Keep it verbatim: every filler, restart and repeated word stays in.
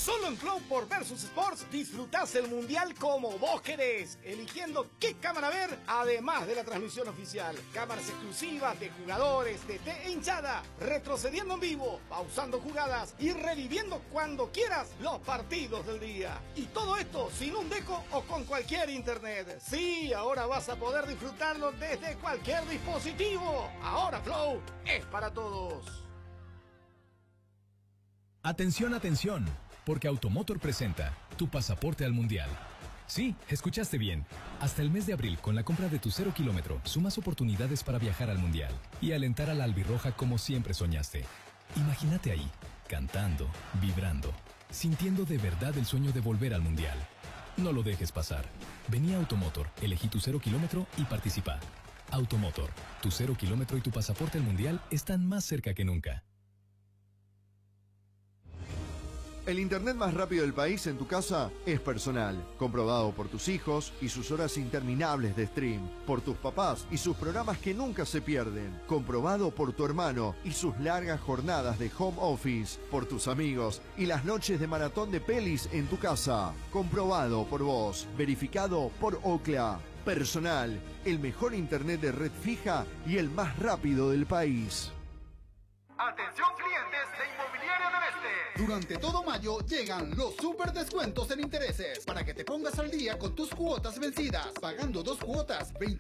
Solo en Flow por Versus Sports disfrutás el mundial como vos querés, eligiendo qué cámara ver, además de la transmisión oficial. Cámaras exclusivas de jugadores, D T e hinchada, retrocediendo en vivo, pausando jugadas y reviviendo cuando quieras los partidos del día. Y todo esto sin un deco o con cualquier internet. Sí, ahora vas a poder disfrutarlo desde cualquier dispositivo. Ahora Flow es para todos. Atención, atención, porque Automotor presenta tu pasaporte al Mundial. Sí, escuchaste bien. Hasta el mes de abril, con la compra de tu cero kilómetro, sumas oportunidades para viajar al Mundial y alentar a la albirroja como siempre soñaste. Imagínate ahí, cantando, vibrando, sintiendo de verdad el sueño de volver al Mundial. No lo dejes pasar. Vení a Automotor, elegí tu cero kilómetro y participa. Automotor, tu cero kilómetro y tu pasaporte al Mundial están más cerca que nunca. El internet más rápido del país en tu casa es Personal, comprobado por tus hijos y sus horas interminables de stream, por tus papás y sus programas que nunca se pierden, comprobado por tu hermano y sus largas jornadas de home office, por tus amigos y las noches de maratón de pelis en tu casa, comprobado por vos, verificado por Ookla. Personal, el mejor internet de red fija y el más rápido del país. Atención clientes de Inmobiliaria del Este. Durante todo mayo llegan los super descuentos en intereses para que te pongas al día con tus cuotas vencidas, pagando dos cuotas, veinte